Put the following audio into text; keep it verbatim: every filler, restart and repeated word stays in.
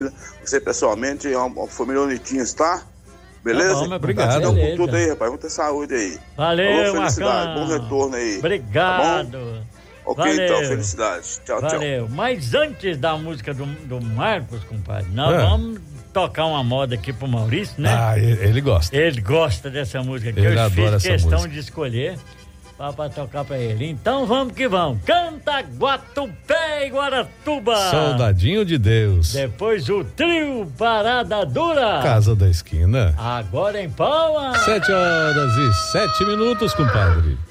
você pessoalmente, é uma, uma família unitinha, tá? Beleza? Tá bom, obrigado. Então, com tudo aí, rapaz. Vamos ter saúde aí. Valeu, Falou, felicidade. Marcão. Bom retorno aí. Obrigado. Tá bom? Ok, Valeu. então, felicidade. Tchau, Valeu. tchau. Mas antes da música do, do Marcos, compadre, nós É. vamos tocar uma moda aqui pro Maurício, né? Ah, ele, ele gosta. Ele gosta dessa música que Ele eu adora fiz essa questão música. de escolher pra, pra tocar pra ele. Então vamos que vamos. Canta Guatupé e Guaratuba. Soldadinho de Deus. Depois o trio Parada Dura. Casa da Esquina. Agora em Palma. Sete horas e sete minutos, compadre.